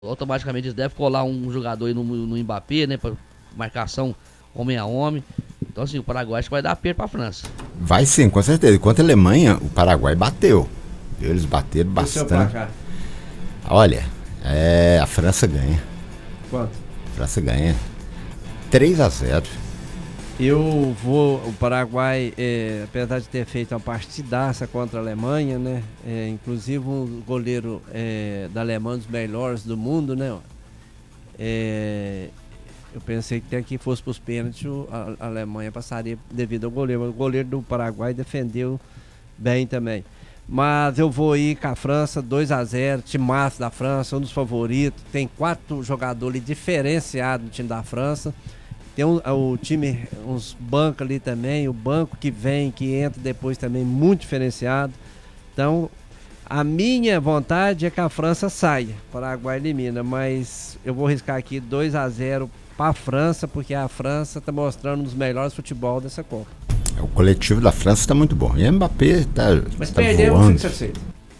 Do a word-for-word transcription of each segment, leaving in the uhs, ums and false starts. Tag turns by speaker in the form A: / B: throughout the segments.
A: Automaticamente eles devem colar um jogador aí no, no Mbappé, né? Pra marcação homem a homem. Então assim, o Paraguai acho que vai dar perda pra França.
B: Vai sim, com certeza. Enquanto a Alemanha, o Paraguai bateu. Eles bateram bastante. Olha, é, a França ganha.
C: Quanto?
B: A França ganha. três a zero.
C: Eu vou, o Paraguai, é, apesar de ter feito uma partidaça contra a Alemanha, né? É, inclusive um goleiro é, da Alemanha, um dos melhores do mundo, né? É, eu pensei que até que fosse para os pênaltis, a, a Alemanha passaria devido ao goleiro. Mas o goleiro do Paraguai defendeu bem também. Mas eu vou ir com a França, dois a zero, timaço da França, um dos favoritos. Tem quatro jogadores diferenciados no time da França. Tem um, o time, uns bancos ali também, o banco que vem, que entra depois também, muito diferenciado. Então, a minha vontade é que a França saia, o Paraguai elimina, mas eu vou riscar aqui dois a zero para a França, porque a França está mostrando um dos melhores futebol dessa Copa.
B: O coletivo da França está muito bom. E o Mbappé está
C: Mas
B: tá
C: perdeu,
B: voando.
C: você aceita.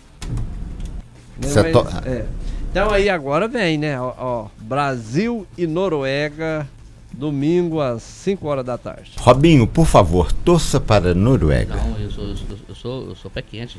B: Você
C: Mas,
B: to...
C: é. Então aí agora vem, né? Ó, ó, Brasil e Noruega, domingo às cinco horas da tarde.
B: Robinho, por favor, torça para a Noruega.
A: Não, eu sou, eu sou, eu sou, eu sou pé quente.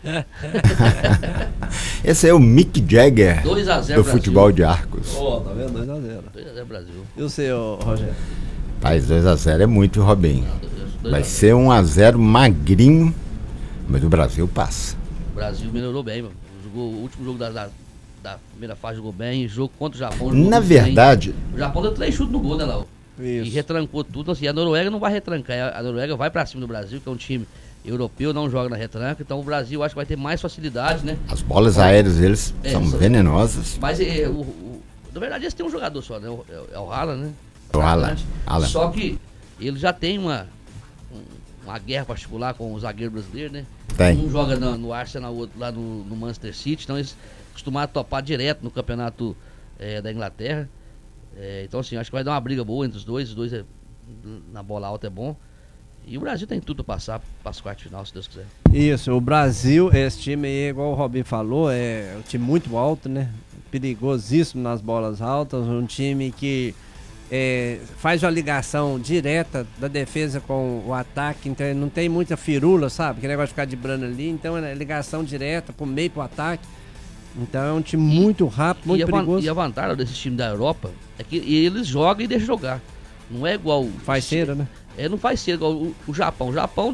B: Esse é o Mick Jagger
A: dois a zero
B: do
A: Brasil.
B: futebol de Arcos.
C: Ó, oh, tá vendo? dois a zero.
A: dois a zero Brasil.
C: E o seu, Rogério?
B: Mas dois a zero é muito, Robinho.
A: dois
B: Vai
A: a zero.
B: ser um a zero magrinho, mas o Brasil passa.
A: O Brasil melhorou bem, mano. Jogou o último jogo da, da, da primeira fase, jogou bem. Jogo contra o Japão. jogou
B: Na
A: muito
B: verdade,
A: bem. O Japão deu três chutes no gol, né, Lau? E
C: Isso.
A: retrancou tudo. Assim, a Noruega não vai retrancar. A Noruega vai pra cima do Brasil, que é um time europeu, não joga na retranca. Então o Brasil acho que vai ter mais facilidade, né?
B: as bolas aéreas deles
A: É,
B: são
A: são-
B: venenosas.
A: Mas é, o, o- na verdade eles têm um jogador só, né? O- É, é o Haaland, né?
B: O Haaland,
A: Atacante.
B: Haaland.
A: Só que ele já tem uma, um- uma guerra particular com o zagueiro brasileiro, né?
B: Tem.
A: Um joga no, no Arsenal, o outro lá no, no Manchester City. Então eles costumaram topar direto no campeonato é, da Inglaterra. É, então assim, acho que vai dar uma briga boa entre os dois. Os dois é, na bola alta é bom. E o Brasil tem tudo pra passar para as quartas de final, se Deus quiser.
C: Isso, o Brasil, esse time aí, igual o Robin falou, é um time muito alto, né? Perigosíssimo nas bolas altas, um time que é, faz uma ligação direta da defesa com o ataque, então não tem muita firula, sabe? Que negócio de ficar de brando ali, então é ligação direta pro meio pro ataque. Então é um time muito rápido, muito
A: e, a van-
C: perigoso.
A: e a vantagem desse time da Europa é que eles jogam e deixam jogar. Não é igual.
C: Faz cedo, né?
A: É, não faz cedo igual o, o Japão. O Japão,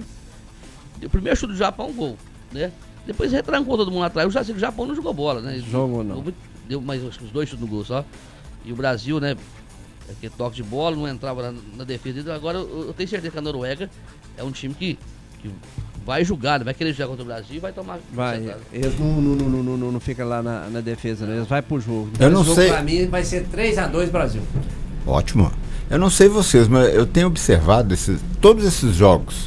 A: o primeiro chute do Japão, gol, né? Depois retrancou todo mundo atrás. O, Ja- o Japão não jogou bola, né?
C: Jogou, não.
A: Deu, deu mais uns dois chutes no gol só. E o Brasil, né? Aquele toque de bola, não entrava na, na defesa. Então, agora eu, eu tenho certeza que a Noruega é um time que, que vai jogar, né? Vai querer jogar contra o Brasil e vai tomar.
C: Vai,
A: sentada.
C: eles não, não, não, não, não, não ficam lá na, na defesa, né? Eles vão pro jogo.
B: Eu não
C: esse jogo
B: sei-
C: pra mim vai ser três a dois Brasil.
B: Ótimo. Eu não sei vocês, mas eu tenho observado esses, todos esses jogos.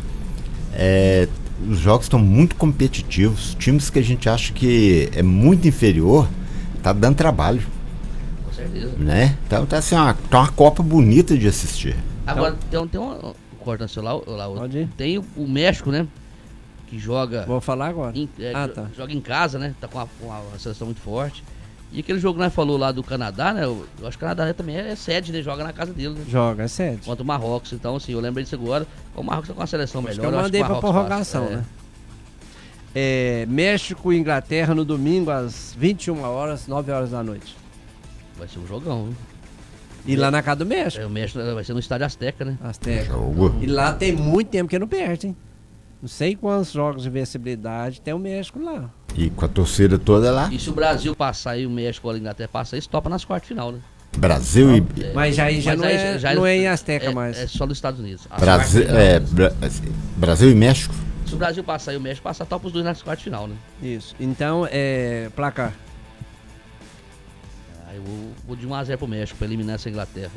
B: É, os jogos estão muito competitivos. Times que a gente acha que é muito inferior, tá dando trabalho,
A: Com certeza.
B: né? Então tá assim, uma, tá uma Copa bonita de assistir.
A: Agora, tem, tem uma cortância lá, lá
C: Pode ir.
A: tem o, o México, né? Que joga
C: Vou falar agora.
A: em, é,
C: Ah,
A: jo-
C: tá.
A: joga em casa, né? Tá com uma, com uma seleção muito forte. E aquele jogo que nós falou lá do Canadá, né? Eu, eu acho que o Canadá também é sede, né? Joga na casa dele, né?
C: Joga, é sério.
A: Contra o Marrocos. Então, assim, eu lembrei disso agora. O Marrocos tá com uma seleção
C: Acho
A: melhor.
C: que eu
A: acho
C: mandei
A: o
C: pra
A: Marrocos
C: prorrogação,
A: passa, é.
C: né? É, México e Inglaterra no domingo às vinte e uma horas, nove horas da noite.
A: Vai ser um jogão, viu?
C: E lá na casa do México,
A: É, o México vai ser no Estádio Azteca, né?
C: Azteca.
B: Jogo.
C: E lá tem muito tempo que não perde, hein? Não sei quantos jogos de invencibilidade tem o México lá.
B: E com a torcida toda lá,
A: E se o Brasil passar e o México ou a Inglaterra passar, eles topam nas quartas de final, né?
B: Brasil e
A: É,
C: Mas aí já
A: mas
C: não,
A: aí
C: é,
A: já-
C: não é em Azteca
A: é,
C: mais.
A: É só nos Estados Unidos. As
B: Brasil,
A: quartas de
B: é,
A: final.
B: Bra- assim, Brasil e México.
A: Se o Brasil passar e o México passar, topa os dois nas quartas de final, né?
C: Isso. Então, é. Placar.
A: Aí eu vou, vou de um a zero pro México pra eliminar essa Inglaterra.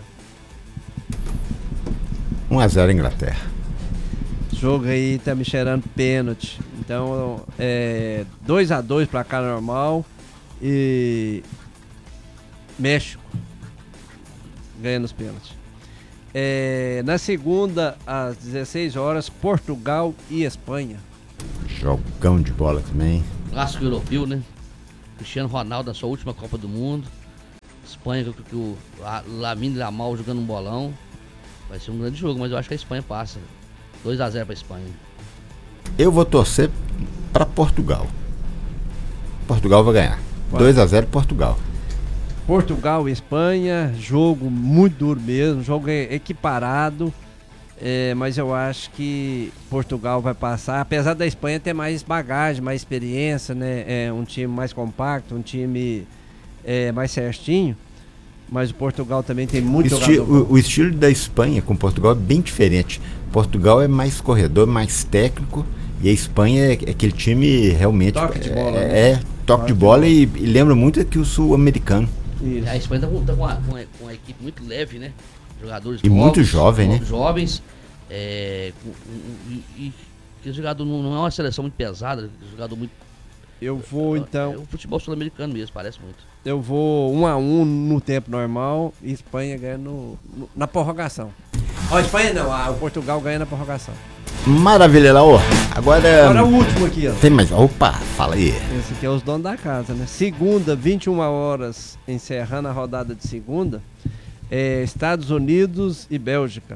B: um a zero Inglaterra.
C: Jogo aí tá me cheirando pênalti. Então, é. dois a dois placar normal. E. México. Ganha nos pênaltis. É, na segunda, às dezesseis horas, Portugal e Espanha.
B: Jogão de bola também.
A: Clássico europeu, né? Cristiano Ronaldo na sua última Copa do Mundo. Espanha, que, que o Lamine Yamal jogando um bolão. Vai ser um grande jogo, mas eu acho que a Espanha passa. dois a zero pra Espanha.
B: Eu vou torcer para Portugal. Portugal vai ganhar. dois a zero Portugal.
C: Portugal e Espanha, jogo muito duro mesmo, jogo equiparado, é, mas eu acho que Portugal vai passar, apesar da Espanha ter mais bagagem, mais experiência, né? É um time mais compacto, um time é, mais certinho, mas o Portugal também tem muito
B: o, esti
C: jogador
B: o, o estilo da Espanha com Portugal é bem diferente. Portugal é mais corredor, mais técnico, e a Espanha é aquele time realmente
C: toque de bola,
B: é,
C: né?
B: é toque de bola e, e lembra muito que o sul-americano.
A: Isso. A Espanha tá com, tá com, uma, com, uma, com uma equipe muito leve, né? Jogadores
B: e
A: novos,
B: muito jovem, né?
A: Jovens. É, com, e, e, e o jogador não, não é uma seleção muito pesada, é um jogador muito.
C: Eu vou então.
A: É o futebol sul-americano mesmo, parece muito.
C: Eu vou um a um no tempo normal e Espanha ganha no, no, na prorrogação. Ó, a Espanha não, a, o Portugal ganha na prorrogação.
B: Maravilha, Laô. Agora.
C: Agora o último aqui, ó.
B: Tem mais. Opa, fala aí.
C: Esse aqui é os donos da casa, né? Segunda, vinte e uma horas, encerrando a rodada de segunda, é Estados Unidos e Bélgica.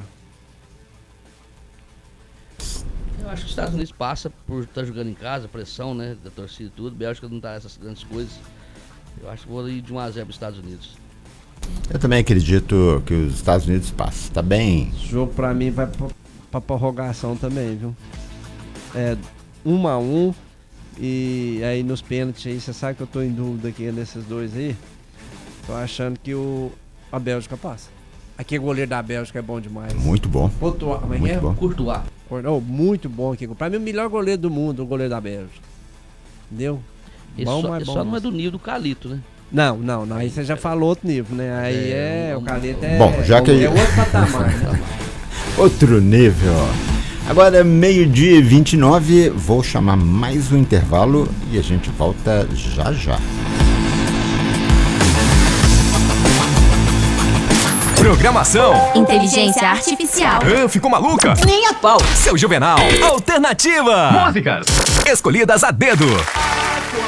A: Eu acho que os Estados Unidos passa por estar jogando em casa, pressão, né? Da torcida e tudo. Bélgica não tá essas grandes coisas. Eu acho que vou ir de um a zero para os Estados Unidos.
B: Eu também acredito que os Estados Unidos passam. Tá bem.
C: Esse jogo pra mim vai pra, pra prorrogação também, viu? É um a um. E aí nos pênaltis aí, você sabe que eu tô em dúvida aqui nesses dois aí. Tô achando que o, a Bélgica passa. Aqui o goleiro da Bélgica é bom demais.
B: Muito bom.
C: Courtois, como é que
B: Muito
C: é?
B: bom.
A: Courtois.
C: Oh, muito bom aqui. Pra mim o melhor goleiro do mundo, o goleiro da Bélgica. Entendeu?
A: Esse
C: Bom,
A: só,
C: mas
A: esse
C: bom,
A: só não é
C: mas-
A: do nível do Calito, né?
C: Não, não, não. Aí você já falou outro nível, né? Aí é,
A: É,
C: o
A: um-
C: Caleta é,
B: Bom, já que-
C: é outro patamar, né?
B: Outro nível. Agora, meio-dia e vinte e nove, vou chamar mais um intervalo e a gente volta já já.
D: Programação.
E: Inteligência artificial.
D: Ah, ficou maluca?
E: Nem a pau.
D: Seu Juvenal. Alternativa. Músicas escolhidas a dedo.